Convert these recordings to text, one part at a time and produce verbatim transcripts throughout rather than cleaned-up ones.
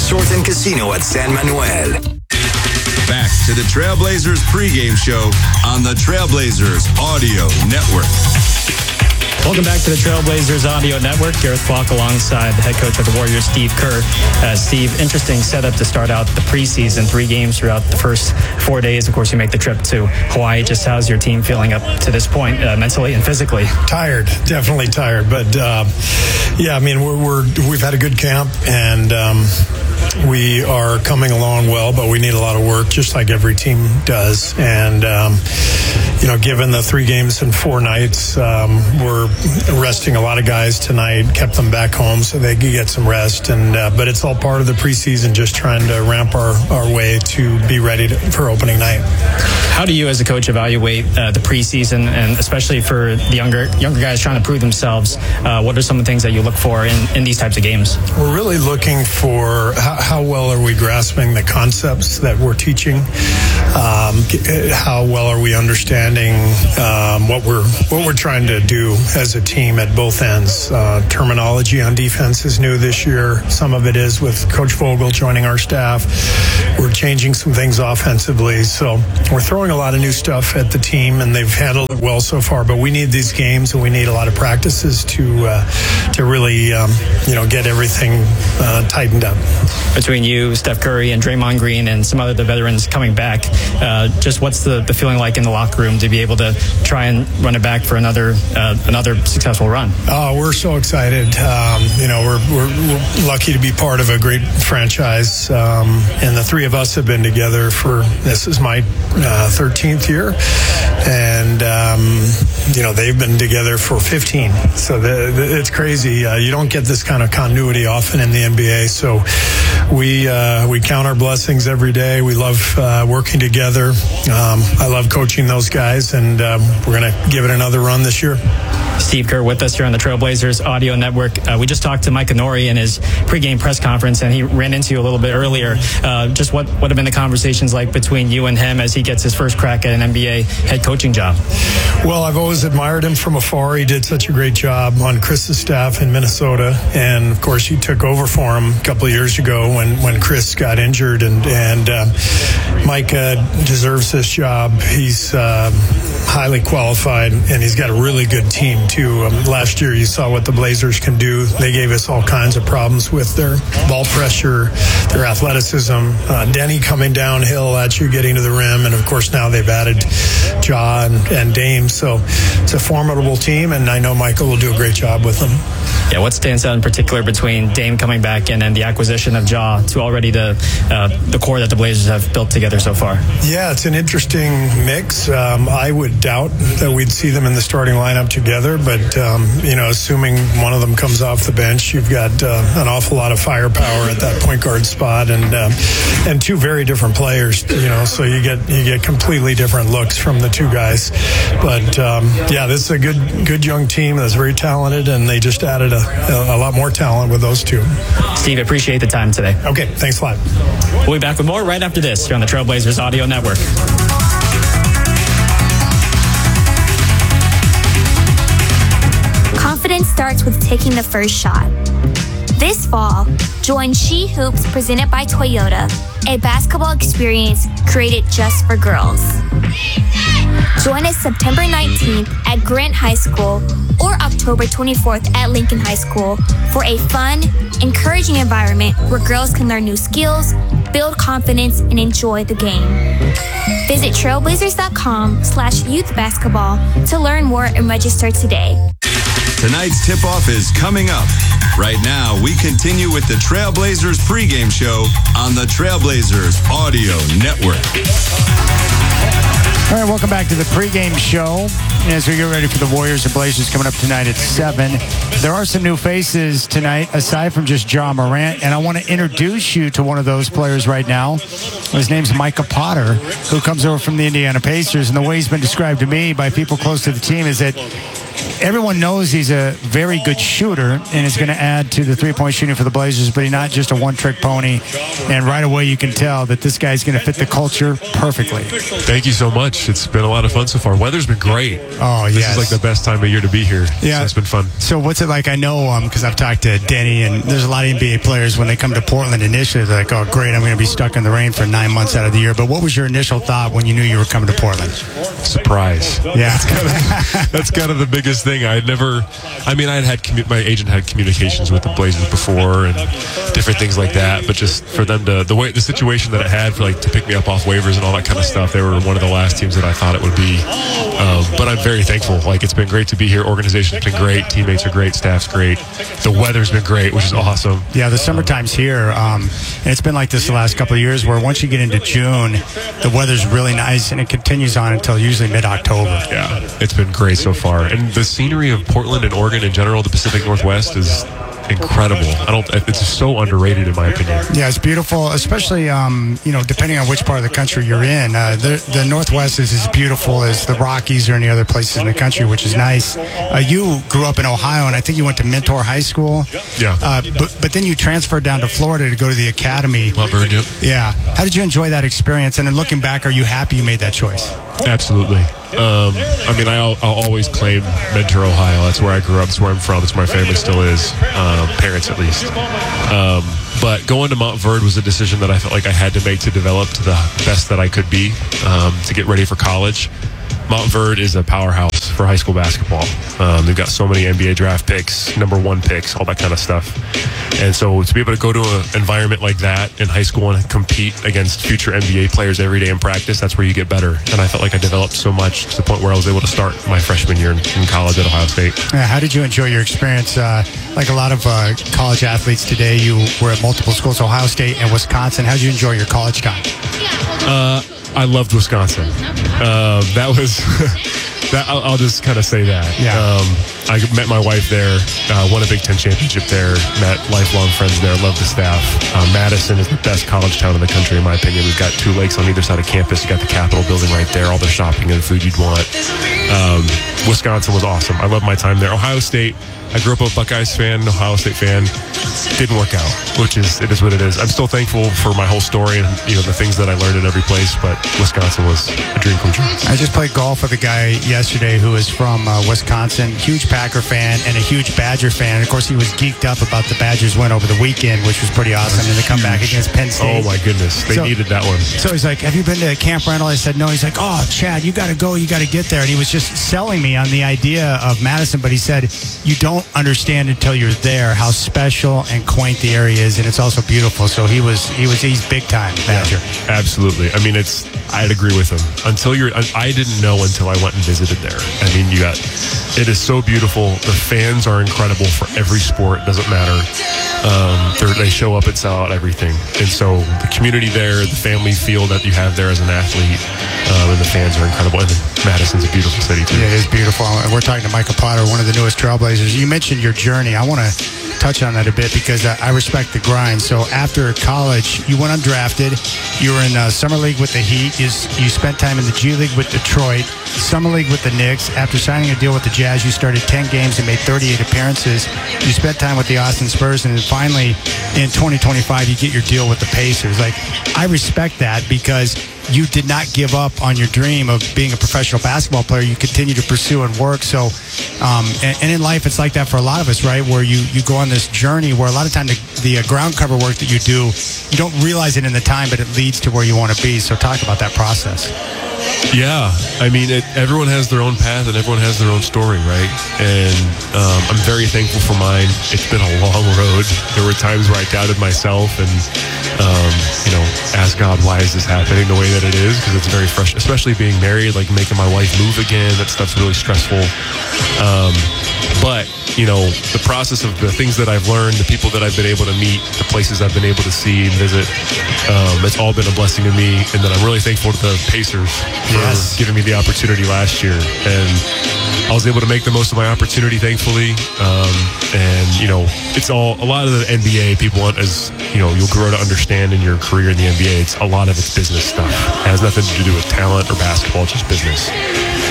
Resort and Casino at San Manuel. Back to the Trailblazers pregame show on the Trailblazers Audio Network. Welcome back to the Trailblazers Audio Network. Gareth Falk alongside the head coach of the Warriors, Steve Kerr. Uh, Steve, interesting setup to start out the preseason. Three games throughout the first four days. Of course, you make the trip to Hawaii. Just how's your team feeling up to this point, uh, mentally and physically? Tired, definitely tired. But uh, yeah, I mean, we're, we're we've had a good camp, and um, we are coming along well. But we need a lot of work, just like every team does. And um, you know, given the three games in four nights, um, we're resting a lot of guys tonight, kept them back home so they could get some rest. And uh, but it's all part of the preseason, just trying to ramp our, our way to be ready to, for opening night. How do you as a coach evaluate uh, the preseason, and especially for the younger younger guys trying to prove themselves? Uh, what are some of the things that you look for in, in these types of games? We're really looking for how, how well are we grasping the concepts that we're teaching? Um, how well are we understanding um, what we're what we're trying to do as a team at both ends? Uh, terminology on defense is new this year. Some of it is with Coach Vogel joining our staff. We're changing some things offensively. So we're throwing a lot of new stuff at the team, and they've handled it well so far. But we need these games, and we need a lot of practices to uh, to really um, you know get everything uh, tightened up. Between you, Steph Curry, and Draymond Green, and some other the veterans coming back, uh, just what's the, the feeling like in the locker room to be able to try and run it back for another uh, another successful run? Oh, we're so excited. Um, you know, we're, we're we're lucky to be part of a great franchise, um, and the three of us have been together for this is my uh, thirteenth year, and um, you know they've been together for fifteen. So the, the, it's crazy. Uh, you don't get this kind of continuity often in the N B A. So we uh, we count our blessings every day. We love uh, working together. Um, I love coaching those guys, and um, we're going to give it another run this year. Steve Kerr with us here on the Trailblazers Audio Network. Uh, we just talked to Mike Nori in his pregame press conference, and he ran into you a little bit earlier. Uh, just what, what have been the conversations like between you and him as he gets his first crack at an N B A head coaching job? Well, I've always admired him from afar. He did such a great job on Chris's staff in Minnesota, and of course he took over for him a couple of years ago when, when Chris got injured, and, and uh, Mike uh, deserves this job. He's uh, highly qualified, and he's got a really good team too. Um, last year, you saw what the Blazers can do. They gave us all kinds of problems with their ball pressure, their athleticism. Uh, Denny coming downhill at you, getting to the rim, and of course now they've added Ja and, and Dame. So it's a formidable team, and I know Michael will do a great job with them. Yeah, what stands out in particular between Dame coming back and then the acquisition of Ja to already the uh, the core that the Blazers have built together so far? Yeah, it's an interesting mix. Um, I would doubt that we'd see them in the starting lineup together, but um, you know, assuming one of them comes off the bench, you've got uh, an awful lot of firepower at that point guard spot, and um, and two very different players. You know, so you get you get completely different looks from the two guys. But um, yeah, this is a good good young team that's very talented, and they just added a, a, a lot more talent with those two. Steve, appreciate the time today. Okay, thanks a lot. We'll be back with more right after this here on the Trailblazers Audio Network. Confidence starts with taking the first shot. This fall, join She Hoops presented by Toyota, a basketball experience created just for girls. Join us September nineteenth at Grant High School or October twenty-fourth at Lincoln High School for a fun, encouraging environment where girls can learn new skills, build confidence, and enjoy the game. Visit trailblazers.com slash youth basketball to learn more and register today. Tonight's tip-off is coming up. Right now, we continue with the Trailblazers pregame show on the Trailblazers Audio Network. All right, welcome back to the pregame show. As we get ready for the Warriors and Blazers coming up tonight at seven. There are some new faces tonight, aside from just Ja Morant, and I want to introduce you to one of those players right now. His name's Micah Potter, who comes over from the Indiana Pacers, and the way he's been described to me by people close to the team is that everyone knows he's a very good shooter and is going to add to the three-point shooting for the Blazers, but he's not just a one-trick pony. And right away you can tell that this guy's going to fit the culture perfectly. Thank you so much. It's been a lot of fun so far. Weather's been great. Oh, This yes. is like the best time of year to be here. Yeah. So it's been fun. So what's it like? I know um because I've talked to Denny, and there's a lot of N B A players when they come to Portland initially, they're like, oh, great, I'm going to be stuck in the rain for nine months out of the year. But what was your initial thought when you knew you were coming to Portland? Surprise. Yeah. That's kind of, that's kind of the biggest thing. I had never, I mean, I had had, commu- my agent had communications with the Blazers before and different things like that. But just for them to, the way, the situation that it had for like to pick me up off waivers and all that kind of stuff, they were one of the last teams that I thought it would be. Um, but I'm very thankful. Like, it's been great to be here. Organization's been great. Teammates are great. Staff's great. The weather's been great, which is awesome. Yeah, the summertime's here, um, and it's been like this the last couple of years where once you get into June, the weather's really nice, and it continues on until usually mid-October. Yeah, it's been great so far. And the scenery of Portland and Oregon in general, the Pacific Northwest, is incredible. I don't. It's so underrated in my opinion. Yeah, it's beautiful, especially um, you know, depending on which part of the country you're in. Uh, the the Northwest is as beautiful as the Rockies or any other places in the country, which is nice. Uh, you grew up in Ohio, and I think you went to Mentor High School. Yeah. Uh, but but then you transferred down to Florida to go to the academy. Mount Vernon, yep. Yeah. How did you enjoy that experience? And then looking back, are you happy you made that choice? Absolutely. Um, I mean, I'll, I'll always claim Mentor, Ohio. That's where I grew up. That's where I'm from. That's where my family still is. Um, parents, at least. Um, but going to Mount Verde was a decision that I felt like I had to make to develop to the best that I could be, um, to get ready for college. Mount Verde is a powerhouse for high school basketball. Um, they've got so many N B A draft picks, number one picks, all that kind of stuff. And so to be able to go to an environment like that in high school and compete against future N B A players every day in practice, that's where you get better. And I felt like I developed so much to the point where I was able to start my freshman year in, in college at Ohio State. Yeah, how did you enjoy your experience? Uh, like a lot of uh, college athletes today, you were at multiple schools, Ohio State and Wisconsin. How did you enjoy your college time? Uh, I loved Wisconsin. Uh, that was, that I'll, I'll just kind of say that. Yeah. Um, I met my wife there, uh, won a Big Ten championship there, met lifelong friends there, loved the staff. Uh, Madison is the best college town in the country, in my opinion. We've got two lakes on either side of campus. You got the Capitol building right there, all the shopping and food you'd want. Um, Wisconsin was awesome. I loved my time there. Ohio State, I grew up a Buckeyes fan, Ohio State fan. Didn't work out, which is, it is what it is. I'm still thankful for my whole story and, you know, the things that I learned in every place, but Wisconsin was a dream come true. I just played golf with a guy yesterday who is from uh, Wisconsin, huge Packer fan and a huge Badger fan. And of course, he was geeked up about the Badgers win over the weekend, which was pretty awesome. And they come back against Penn State. Oh my goodness, they So- needed that one. So he's like, have you been to Camp Randall? I said, no. He's like, oh, Chad, you got to go. You got to get there. And he was just selling me on the idea of Madison. But he said, you don't understand until you're there how special and quaint the area is. And it's also beautiful. So he was, he was, he's big time Badger. Yeah, absolutely. I mean, it's, I'd agree with him. Until you're, I, I didn't know until I went and visited there. I mean, you got, it is so beautiful. The fans are incredible for every sport. Doesn't matter. Um, they show up and sell out everything. And so the community there, the family feel that you have there as an athlete, um, and the fans are incredible. And Madison's a beautiful city too. Yeah, it is beautiful. And we're talking to Michael Potter, one of the newest Trailblazers. You mentioned your journey. I want to touch on that a bit because I, I respect the grind. So after college, you went undrafted. You were in uh, Summer League with the Heat. You, you spent time in the G League with Detroit, Summer League with the Knicks. After signing a deal with the Jazz, you started ten games and made thirty-eight appearances. You spent time with the Austin Spurs, and then finally in twenty twenty-five, you get your deal with the Pacers. Like, I respect that because you did not give up on your dream of being a professional basketball player. You continue to pursue and work. So, um, and, and in life, it's like that for a lot of us, right? Where you, you go on this journey where a lot of time the, the uh, ground cover work that you do, you don't realize it in the time, but it leads to where you want to be. So talk about that process. Yeah, I mean, it, everyone has their own path and everyone has their own story, right? And um, I'm very thankful for mine. It's been a long road. There were times where I doubted myself and, um, you know, asked God, why is this happening the way that it is? Because it's very fresh, especially being married, like making my wife move again. That stuff's really stressful. Um, but, you know, the process of the things that I've learned, the people that I've been able to meet, the places I've been able to see and visit, um, it's all been a blessing to me. And then I'm really thankful to the Pacers for Yes. giving me the opportunity last year. And I was able to make the most of my opportunity, thankfully. Um, and, you know, it's all, a lot of the N B A people want, as, you know, you'll grow to understand in your career in the N B A, it's a lot of it's business stuff. It has nothing to do with talent or basketball, it's just business.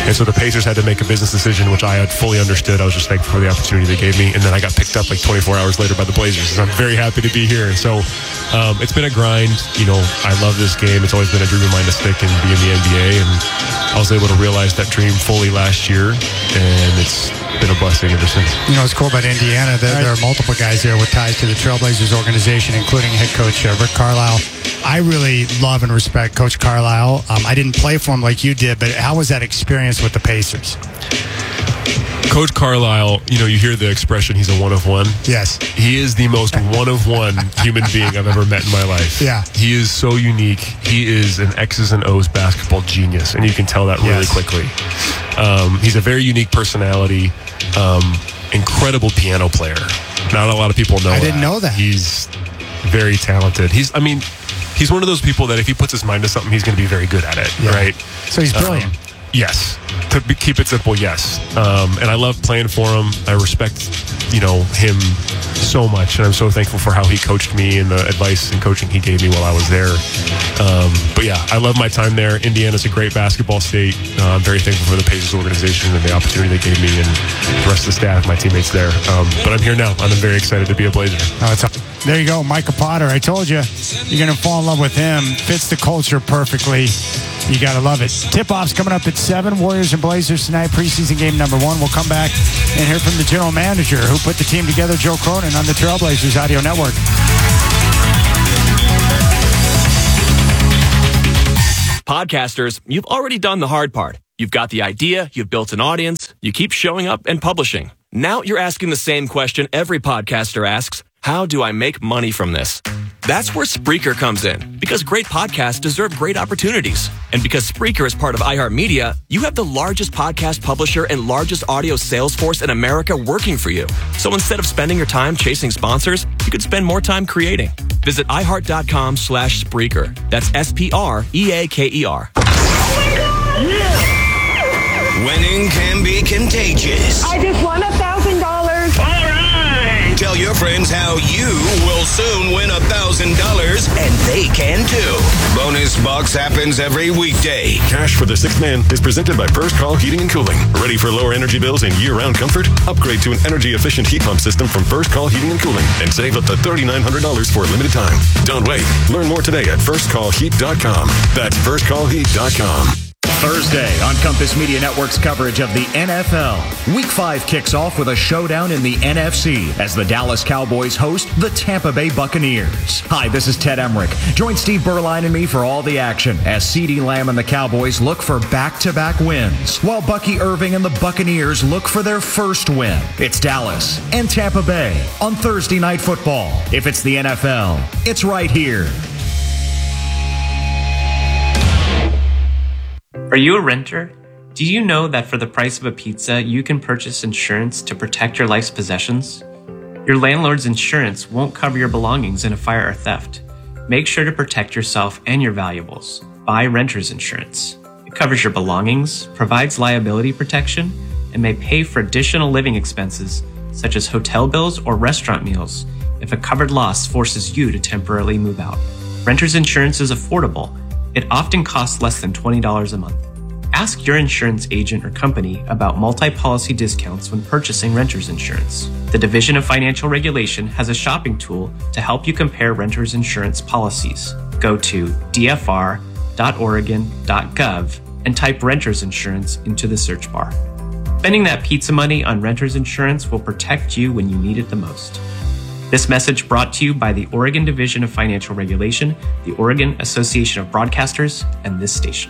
And so the Pacers had to make a business decision, which I had fully understood. I was just thankful for the opportunity they gave me. And then I got picked up like twenty-four hours later by the Blazers. And I'm very happy to be here. And so um, it's been a grind. You know, I love this game. It's always been a dream of mine to stick and be in the N B A. And I was able to realize that dream fully last year. And it's been a blessing ever since. You know, it's cool about Indiana. There, there are multiple guys there with ties to the Trailblazers organization, including head coach uh, Rick Carlisle. I really love and respect Coach Carlisle. Um, I didn't play for him like you did, but how was that experience with the Pacers? Coach Carlisle, you know, you hear the expression, he's a one of one. Yes. He is the most one of one human being I've ever met in my life. Yeah. He is so unique. He is an X's and O's basketball genius, and you can tell that really Yes. quickly. Um, he's a very unique personality, um, incredible piano player. Not a lot of people know I that. didn't know that. He's very talented. He's, I mean, he's one of those people that if he puts his mind to something, he's going to be very good at it, Yeah. right? So he's brilliant. Um, yes. To be, keep it simple, yes. Um, and I love playing for him. I respect, you know, him so much, and I'm so thankful for how he coached me and the advice and coaching he gave me while I was there. Um, but yeah, I love my time there. Indiana's a great basketball state. Uh, I'm very thankful for the Pacers organization and the opportunity they gave me and the rest of the staff, my teammates there. Um, but I'm here now, and I'm very excited to be a Blazer. Oh, it's there you go, Micah Potter. I told you, you're going to fall in love with him. Fits the culture perfectly. You got to love it. Tip-off's coming up at seven. Warriors and Blazers tonight, preseason game number one. We'll come back and hear from the general manager who put the team together, Joe Cronin, on the Trailblazers Audio Network. Podcasters, you've already done the hard part. You've got the idea, you've built an audience, you keep showing up and publishing. Now you're asking the same question every podcaster asks: how do I make money from this? That's where Spreaker comes in, because great podcasts deserve great opportunities. And because Spreaker is part of iHeartMedia, you have the largest podcast publisher and largest audio sales force in America working for you. So instead of spending your time chasing sponsors, you could spend more time creating. Visit iHeart.com slash Spreaker. That's S P R E A K E R. Winning can be contagious. I just won a thousand dollars. All right. Tell your friends how you will soon win a thousand dollars, and they can too. Bonus Box happens every weekday. Cash for the Sixth Man is presented by First Call Heating and Cooling. Ready for lower energy bills and year-round comfort? Upgrade to an energy-efficient heat pump system from First Call Heating and Cooling and save up to three thousand nine hundred dollars for a limited time. Don't wait. Learn more today at first call heat dot com. That's first call heat dot com. Thursday on Compass Media Network's coverage of the N F L. Week five kicks off with a showdown in the N F C as the Dallas Cowboys host the Tampa Bay Buccaneers. Hi, this is Ted Emmerich. Join Steve Berline and me for all the action as CeeDee Lamb and the Cowboys look for back-to-back wins, while Bucky Irving and the Buccaneers look for their first win. It's Dallas and Tampa Bay on Thursday Night Football. If it's the N F L, it's right here. Are you a renter? Do you know that for the price of a pizza, you can purchase insurance to protect your life's possessions? Your landlord's insurance won't cover your belongings in a fire or theft. Make sure to protect yourself and your valuables. Buy renter's insurance. It covers your belongings, provides liability protection, and may pay for additional living expenses such as hotel bills or restaurant meals if a covered loss forces you to temporarily move out. Renter's insurance is affordable. It often costs less than twenty dollars a month. Ask your insurance agent or company about multi-policy discounts when purchasing renter's insurance. The Division of Financial Regulation has a shopping tool to help you compare renter's insurance policies. Go to d f r dot oregon dot gov and type renter's insurance into the search bar. Spending that pizza money on renter's insurance will protect you when you need it the most. This message brought to you by the Oregon Division of Financial Regulation, the Oregon Association of Broadcasters, and this station.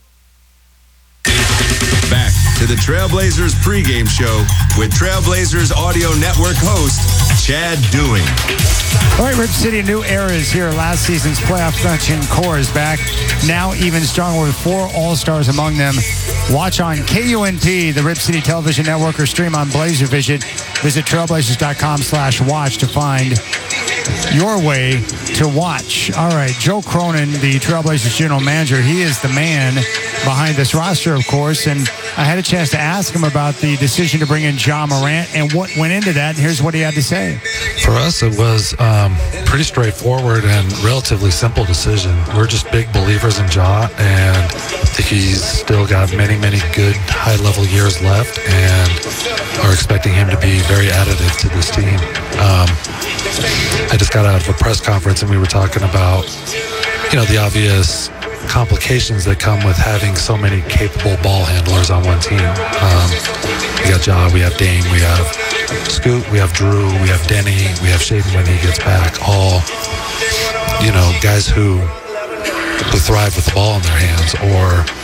Back to the Trailblazers pregame show with Trailblazers Audio Network host Chad Doing. All right, Rip City, new era is here. Last season's playoff dungeon core is back. Now even stronger with four All-Stars among them. Watch on K U N T, the Rip City Television Network, or stream on Blazer Vision. Visit trailblazers.com slash watch to find your way to watch. All right, Joe Cronin, the Trailblazers general manager, he is the man behind this roster, of course, and I had a chance to ask him about the decision to bring in Ja Morant and what went into that, and here's what he had to say. For us, it was um, pretty straightforward and relatively simple decision. We're just big believers in Ja, and think he's still got many, many good high-level years left, and are expecting him to be very additive to this team. Um, I just got out of a press conference, and we were talking about, you know, the obvious complications that come with having so many capable ball handlers on one team. Um, we got Ja, we have Dame, we have Scoot, we have Drew, we have Denny, we have Shaden when he gets back. All, you know, guys who who thrive with the ball in their hands, or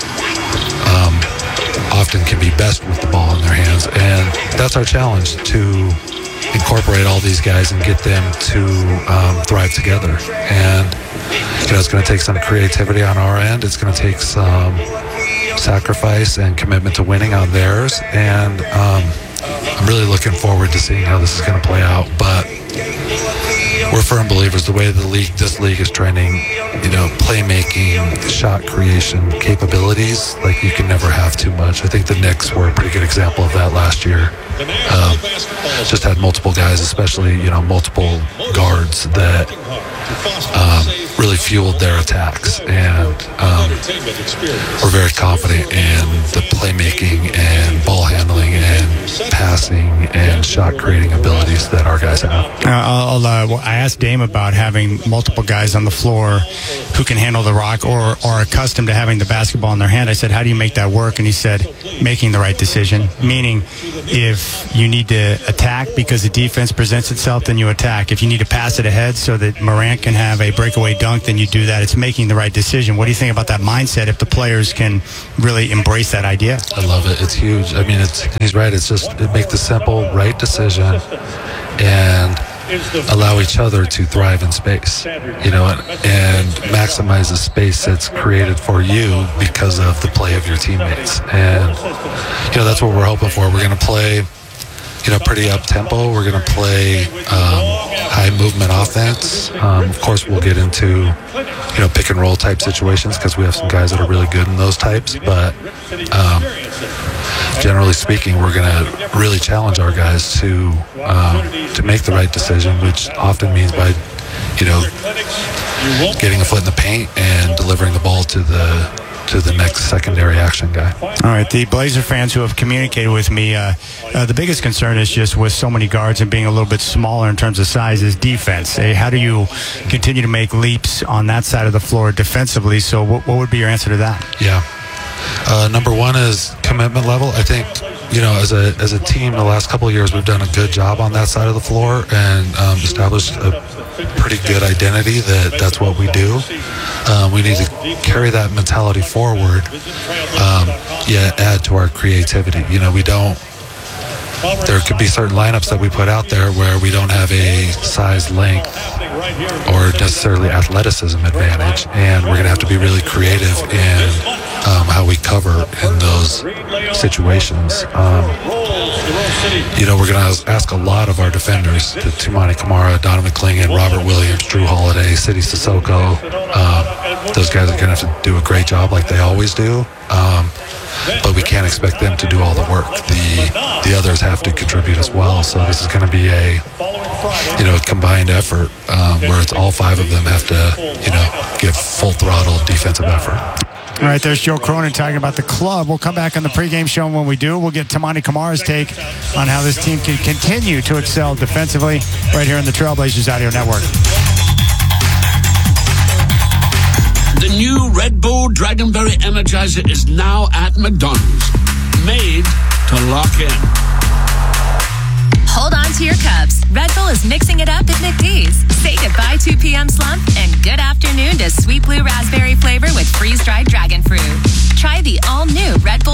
um, often can be best with the ball in their hands. And that's our challenge, to incorporate all these guys and get them to um, thrive together. And you know, it's going to take some creativity on our end. It's going to take some sacrifice and commitment to winning on theirs. And um, I'm really looking forward to seeing how this is going to play out. But we're firm believers, the way the league, this league is trending, you know, playmaking, shot creation capabilities, like, you can never have too much. I think the Knicks were a pretty good example of that last year. Um, just had multiple guys, especially, you know, multiple guards that um, really fueled their attacks, and um, we're very confident in the playmaking and ball handling and passing and shot creating abilities that our guys have. Uh, I'll, uh, well, I asked Dame about having multiple guys on the floor who can handle the rock, or are accustomed to having the basketball in their hand. I said, how do you make that work? And he said, making the right decision, meaning if you need to attack because the defense presents itself, then you attack. If you need to pass it ahead so that Morant can have a breakaway dunk, then you do that. It's making the right decision. What do you think about that mindset if the players can really embrace that idea? I love it. It's huge. I mean, it's he's right. It's just, it make the simple right decision and allow each other to thrive in space, you know, and, and maximize the space that's created for you because of the play of your teammates. And, you know, that's what we're hoping for. We're going to play, you know, pretty up-tempo. We're going to play um, high movement offense. Um, of course, we'll get into, you know, pick and roll type situations because we have some guys that are really good in those types. But um, generally speaking, we're going to really challenge our guys to um, to make the right decision, which often means by, you know, getting a foot in the paint and delivering the ball to the to the next secondary action guy. All right, the Blazer fans who have communicated with me, uh, uh, the biggest concern is just with so many guards and being a little bit smaller in terms of size is defense. Hey, how do you continue to make leaps on that side of the floor defensively? So what, what would be your answer to that? Yeah. Uh, number one is commitment level. I think, you know, as a as a team, the last couple of years, we've done a good job on that side of the floor and um, established a pretty good identity that that's what we do. Um, we need to carry that mentality forward, um, yet add to our creativity. You know, we don't, there could be certain lineups that we put out there where we don't have a size, length, or necessarily athleticism advantage, and we're going to have to be really creative in um, how we cover in those situations. Um, you know, we're going to ask a lot of our defenders, the Toumani Camara, Donovan Clingan, Robert Williams, Drew Holiday, Sidy Cissoko. Um, those guys are going to have to do a great job like they always do. Um, but we can't expect them to do all the work. The the others have to contribute as well. So this is going to be a, you know, combined effort um, where it's all five of them have to, you know, give full throttle defensive effort. All right, there's Joe Cronin talking about the club. We'll come back on the pregame show, and when we do, we'll get Toumani Camara's take on how this team can continue to excel defensively right here on the Trailblazers Audio Network. The new Red Bull Dragonberry Energizer is now at McDonald's. Made to lock in. Hold on to your cups. Red Bull is mixing it up at McD's. Say goodbye two p.m. slump and good afternoon to sweet blue raspberry flavor with freeze-dried dragon fruit. Try the all-new Red Bull